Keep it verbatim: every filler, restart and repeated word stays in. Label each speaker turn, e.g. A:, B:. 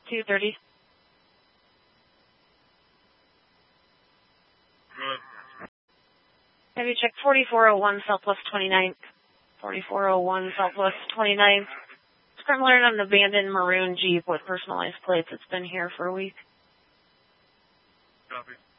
A: two thirty.
B: Good.
A: Have you checked forty-four oh one Southwest twenty-ninth? forty-four oh one Southwest twenty-ninth. Scrum alert on an abandoned maroon Jeep with personalized plates. It's been here for a week.
B: Copy.